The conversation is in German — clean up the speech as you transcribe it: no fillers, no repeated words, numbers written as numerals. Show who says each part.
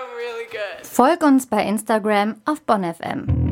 Speaker 1: really good.
Speaker 2: Folg uns bei Instagram auf BonnFM.